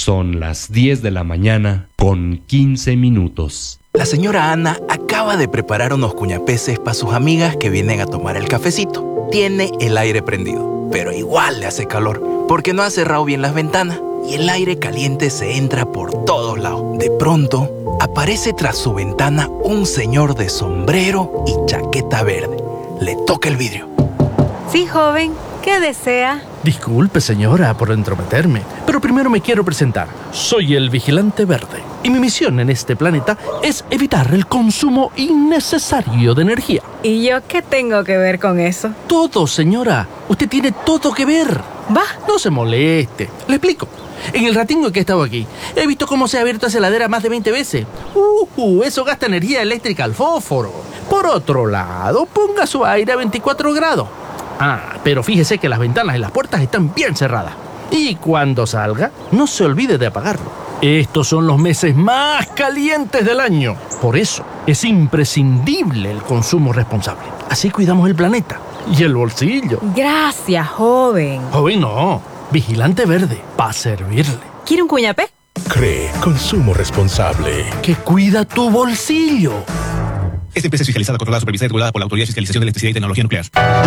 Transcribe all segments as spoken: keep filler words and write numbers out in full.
Son las diez de la mañana con quince minutos. La señora Ana acaba de preparar unos cuñapeces para sus amigas que vienen a tomar el cafecito. Tiene el aire prendido, pero igual le hace calor, porque no ha cerrado bien las ventanas y el aire caliente se entra por todos lados. De pronto, aparece tras su ventana un señor de sombrero y chaqueta verde. Le toca el vidrio. Sí, joven. ¿Qué desea? Disculpe, señora, por entrometerme, pero primero me quiero presentar. Soy el Vigilante Verde, y mi misión en este planeta es evitar el consumo innecesario de energía. ¿Y yo qué tengo que ver con eso? Todo, señora. Usted tiene todo que ver. Va. No se moleste. Le explico. En el ratingo que he estado aquí, he visto cómo se ha abierto esa heladera más de veinte veces. Uh, uh, eso gasta energía eléctrica al fósforo. Por otro lado, ponga su aire a veinticuatro grados. Ah, pero fíjese que las ventanas y las puertas están bien cerradas. Y cuando salga, no se olvide de apagarlo. Estos son los meses más calientes del año. Por eso, es imprescindible el consumo responsable. Así cuidamos el planeta y el bolsillo. Gracias, joven. Joven no, Vigilante Verde, para servirle. ¿Quiere un cuñapé? Cree consumo responsable. Que cuida tu bolsillo. Esta empresa es fiscalizada, controlada, supervisada y regulada por la Autoridad de Fiscalización de Electricidad y Tecnología Nuclear.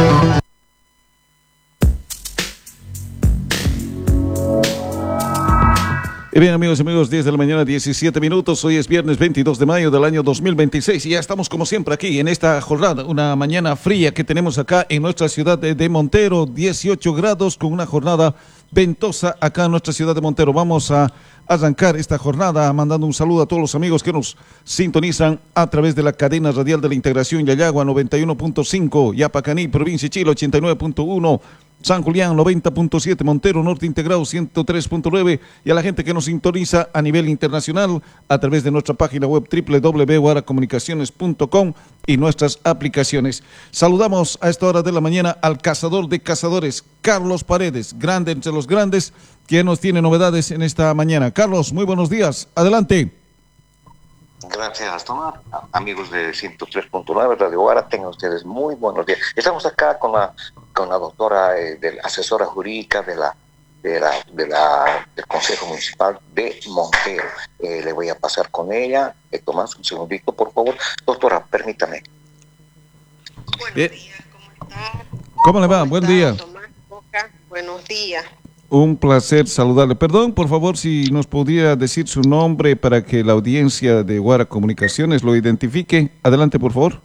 Y bien, amigos y amigos, diez de la mañana, diecisiete minutos. Hoy es viernes veintidós de mayo del año dos mil veintiséis y ya estamos como siempre aquí en esta jornada, una mañana fría que tenemos acá en nuestra ciudad de, de Montero, dieciocho grados con una jornada ventosa acá en nuestra ciudad de Montero. Vamos a arrancar esta jornada mandando un saludo a todos los amigos que nos sintonizan a través de la cadena radial de la Integración Yayagua noventa y uno punto cinco, Yapacaní, provincia Chile ochenta y nueve punto uno, San Julián noventa punto siete, Montero Norte Integrado ciento tres punto nueve y a la gente que nos sintoniza a nivel internacional a través de nuestra página web doble u doble u doble u punto guara comunicaciones punto com y nuestras aplicaciones. Saludamos a esta hora de la mañana al cazador de cazadores, Carlos Paredes, grande entre los grandes, que nos tiene novedades en esta mañana. Carlos, muy buenos días, adelante. Gracias, Tomás. Amigos de ciento tres punto nueve Radio Guara, tengan ustedes muy buenos días. Estamos acá con la con la doctora, eh, de la asesora jurídica de la, de la, de la del Consejo Municipal de Montero. Eh, le voy a pasar con ella. Eh, Tomás, un segundito, por favor. Doctora, permítame. Buenos Bien. días, ¿cómo está? ¿Cómo le va? ¿Cómo Buen está, día. Tomás Boca? Buenos días. Un placer saludarle. Perdón, por favor, si nos podría decir su nombre para que la audiencia de Guara Comunicaciones lo identifique. Adelante, por favor.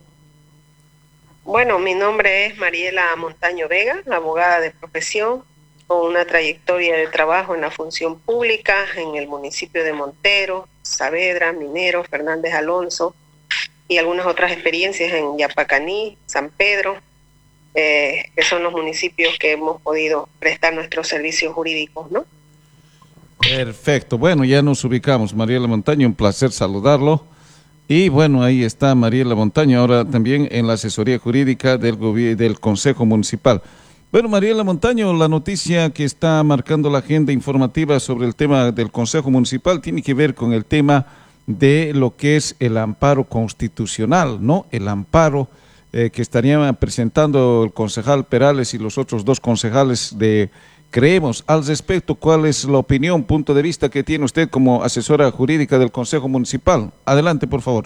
Bueno, mi nombre es Mariela Montaño Vega, abogada de profesión, con una trayectoria de trabajo en la función pública en el municipio de Montero, Saavedra, Minero, Fernández Alonso y algunas otras experiencias en Yapacaní, San Pedro, eh, que son los municipios que hemos podido prestar nuestros servicios jurídicos, ¿no? Perfecto. Bueno, ya nos ubicamos. Mariela Montaño, un placer saludarlo. Y bueno, ahí está Mariela Montaño, ahora también en la asesoría jurídica del gobi- del Consejo Municipal. Bueno, Mariela Montaño, la noticia que está marcando la agenda informativa sobre el tema del Consejo Municipal tiene que ver con el tema de lo que es el amparo constitucional, ¿no? El amparo eh, que estarían presentando el concejal Perales y los otros dos concejales de Creemos. Al respecto, ¿cuál es la opinión, punto de vista que tiene usted como asesora jurídica del Consejo Municipal? Adelante, por favor.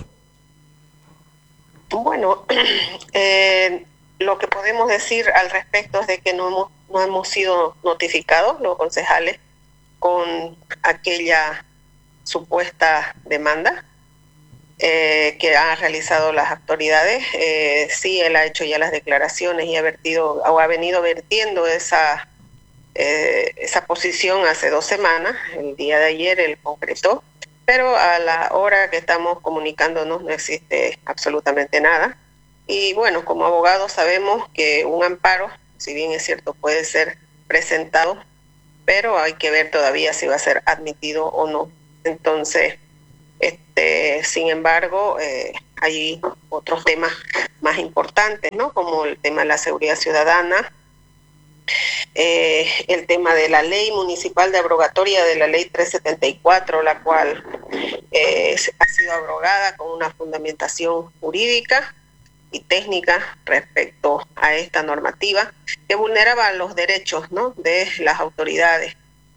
Bueno, eh, lo que podemos decir al respecto es de que no hemos, no hemos sido notificados los concejales con aquella supuesta demanda eh, que han realizado las autoridades. Eh, sí, él ha hecho ya las declaraciones y ha vertido o ha venido vertiendo esa Eh, esa posición hace dos semanas. El día de ayer él concretó, pero a la hora que estamos comunicándonos no existe absolutamente nada. Y bueno, como abogados sabemos que un amparo, si bien es cierto, puede ser presentado, pero hay que ver todavía si va a ser admitido o no. Entonces, este, sin embargo, eh, hay otros temas más importantes, ¿no? Como el tema de la seguridad ciudadana, Eh, el tema de la ley municipal de abrogatoria de la ley trescientos setenta y cuatro, la cual eh, ha sido abrogada con una fundamentación jurídica y técnica respecto a esta normativa que vulneraba los derechos, ¿no?, de las autoridades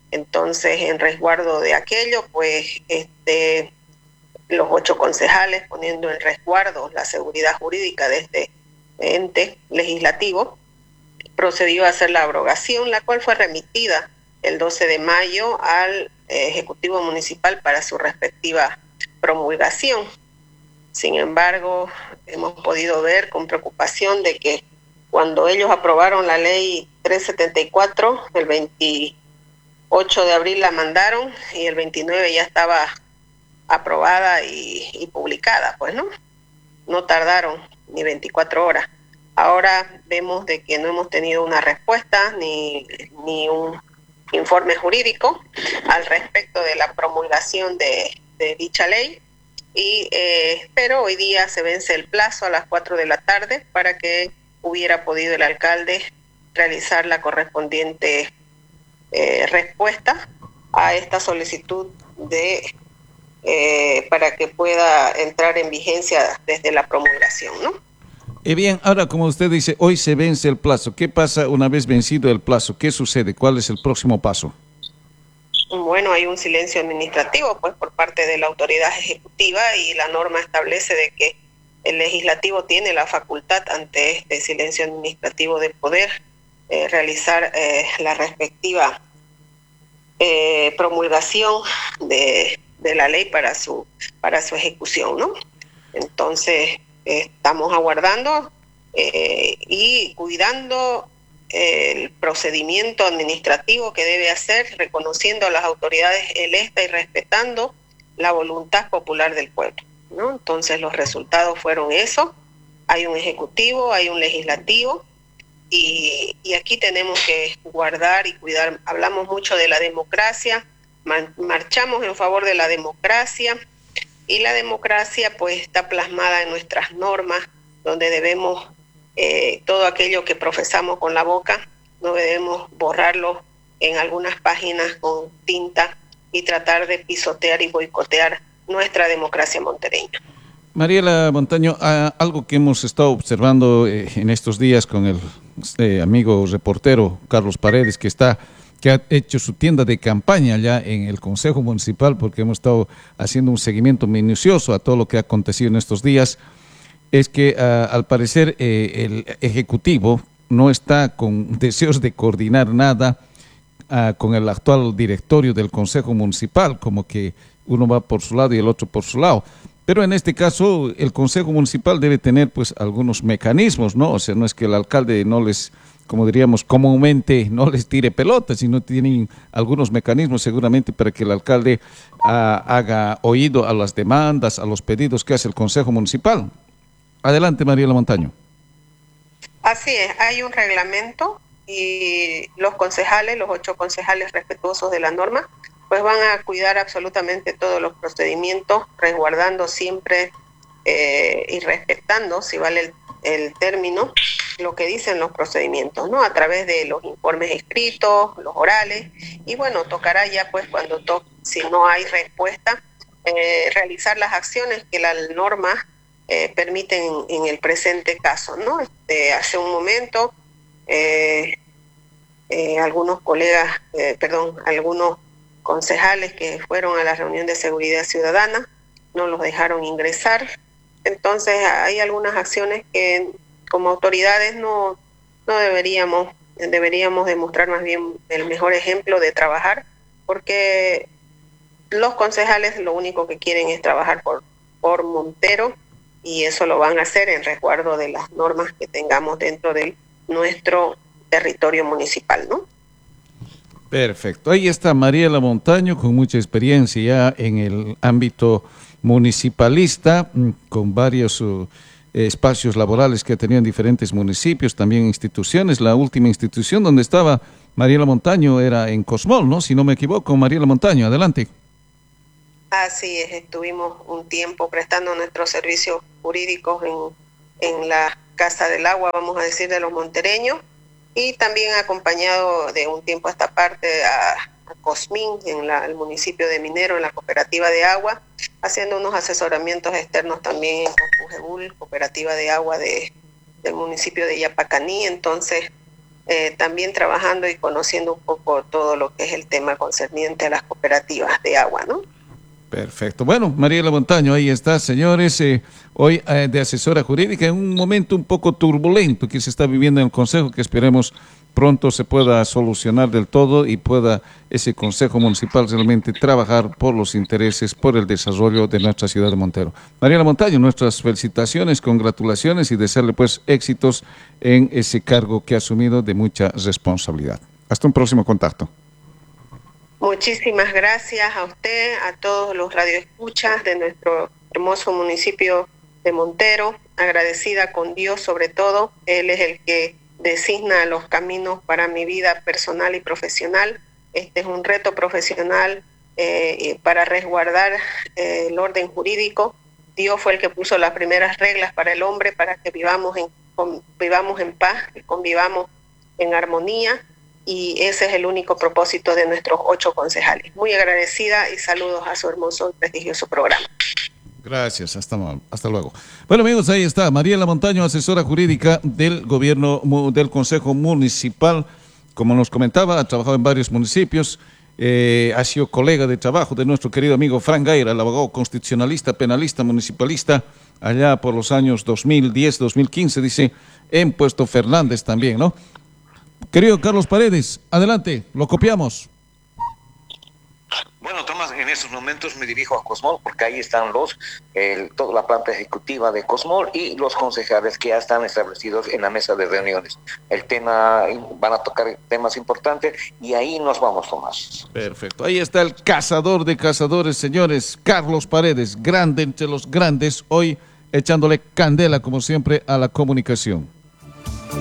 Entonces, en resguardo de aquello, pues este, los ocho concejales, poniendo en resguardo la seguridad jurídica de este ente legislativo, procedió a hacer la abrogación, la cual fue remitida el doce de mayo al Ejecutivo Municipal para su respectiva promulgación. Sin embargo, hemos podido ver con preocupación de que cuando ellos aprobaron la ley trescientos setenta y cuatro, el veintiocho de abril la mandaron y el veintinueve ya estaba aprobada y, y publicada, pues, ¿no? No tardaron ni veinticuatro horas. Ahora vemos de que no hemos tenido una respuesta ni, ni un informe jurídico al respecto de la promulgación de, de dicha ley, y eh, pero hoy día se vence el plazo a las cuatro de la tarde para que hubiera podido el alcalde realizar la correspondiente eh, respuesta a esta solicitud de eh, para que pueda entrar en vigencia desde la promulgación, ¿no? Y bien, ahora como usted dice, hoy se vence el plazo. ¿Qué pasa una vez vencido el plazo? ¿Qué sucede? ¿Cuál es el próximo paso? Bueno, hay un silencio administrativo pues por parte de la autoridad ejecutiva, y la norma establece de que el legislativo tiene la facultad ante este silencio administrativo de poder eh, realizar eh, la respectiva eh, promulgación de, de la ley para su para su ejecución, ¿no? Entonces eh, estamos aguardando eh, y cuidando el procedimiento administrativo que debe hacer, reconociendo a las autoridades electas y respetando la voluntad popular del pueblo, ¿no? Entonces los resultados fueron eso. Hay un ejecutivo, hay un legislativo, y, y aquí tenemos que guardar y cuidar. Hablamos mucho de la democracia, man, marchamos en favor de la democracia, y la democracia pues está plasmada en nuestras normas, donde debemos Eh, todo aquello que profesamos con la boca, no debemos borrarlo en algunas páginas con tinta y tratar de pisotear y boicotear nuestra democracia montereña. Mariela Montaño, ah, algo que hemos estado observando eh, en estos días con el eh, amigo reportero Carlos Paredes, que está que ha hecho su tienda de campaña allá en el Consejo Municipal, porque hemos estado haciendo un seguimiento minucioso a todo lo que ha acontecido en estos días, es que uh, al parecer eh, el Ejecutivo no está con deseos de coordinar nada uh, con el actual directorio del Consejo Municipal, como que uno va por su lado y el otro por su lado. Pero en este caso el Consejo Municipal debe tener pues algunos mecanismos, ¿no? O sea, no es que el alcalde no les, como diríamos comúnmente, no les tire pelotas, sino tienen algunos mecanismos seguramente para que el alcalde uh, haga oído a las demandas, a los pedidos que hace el Consejo Municipal. Adelante, Mariela Montaño. Así es, hay un reglamento y los concejales, los ocho concejales respetuosos de la norma, pues van a cuidar absolutamente todos los procedimientos, resguardando siempre eh, y respetando, si vale el, el término, lo que dicen los procedimientos, ¿no? A través de los informes escritos, los orales, y bueno, tocará ya pues cuando to si no hay respuesta, eh, realizar las acciones que la norma Eh, permiten en, en el presente caso, ¿no? Este, hace un momento eh, eh, algunos colegas, eh, perdón, algunos concejales que fueron a la reunión de seguridad ciudadana no los dejaron ingresar. Entonces hay algunas acciones que como autoridades no, no deberíamos, deberíamos demostrar más bien el mejor ejemplo de trabajar, porque los concejales lo único que quieren es trabajar por, por Montero, y eso lo van a hacer en resguardo de las normas que tengamos dentro de nuestro territorio municipal, ¿no? Perfecto. Ahí está Mariela Montaño, con mucha experiencia ya en el ámbito municipalista, con varios uh, espacios laborales que ha tenido en diferentes municipios, también instituciones. La última institución donde estaba Mariela Montaño era en Cosmol, ¿no? Si no me equivoco, Mariela Montaño, adelante. Así es, estuvimos un tiempo prestando nuestros servicios jurídicos en, en la Casa del Agua, vamos a decir, de los montereños, y también acompañado de un tiempo a esta parte a, a Cosmín, en la, el municipio de Minero, en la cooperativa de agua, haciendo unos asesoramientos externos también en Copujebul, cooperativa de agua de, del municipio de Yapacaní. Entonces, eh, también trabajando y conociendo un poco todo lo que es el tema concerniente a las cooperativas de agua, ¿no? Perfecto. Bueno, Mariela Montaño, ahí está, señores. Eh, hoy eh, de asesora jurídica en un momento un poco turbulento que se está viviendo en el Consejo, que esperemos pronto se pueda solucionar del todo y pueda ese Consejo Municipal realmente trabajar por los intereses, por el desarrollo de nuestra ciudad de Montero. Mariela Montaño, nuestras felicitaciones, congratulaciones y desearle pues éxitos en ese cargo que ha asumido de mucha responsabilidad. Hasta un próximo contacto. Muchísimas gracias a usted, a todos los radioescuchas de nuestro hermoso municipio de Montero. Agradecida con Dios sobre todo. Él es el que designa los caminos para mi vida personal y profesional. Este es un reto profesional eh, para resguardar eh, el orden jurídico. Dios fue el que puso las primeras reglas para el hombre, para que vivamos en, con, vivamos en paz, que convivamos en armonía. Y ese es el único propósito de nuestros ocho concejales. Muy agradecida y saludos a su hermoso y prestigioso programa. Gracias, hasta, hasta luego. Bueno, amigos, ahí está Mariela Montaño, asesora jurídica del gobierno del Consejo Municipal. Como nos comentaba, ha trabajado en varios municipios, eh, ha sido colega de trabajo de nuestro querido amigo Frank Gaira, el abogado constitucionalista, penalista, municipalista, allá por los años dos mil diez, dos mil quince, dice, en Puesto Fernández también, ¿no? Querido Carlos Paredes, adelante, lo copiamos. Bueno, Tomás, en estos momentos me dirijo a Cosmol porque ahí están los, el, toda la planta ejecutiva de Cosmol y los concejales que ya están establecidos en la mesa de reuniones. El tema, van a tocar temas importantes y ahí nos vamos, Tomás. Perfecto, ahí está el cazador de cazadores, señores, Carlos Paredes, grande entre los grandes, hoy echándole candela como siempre a la comunicación.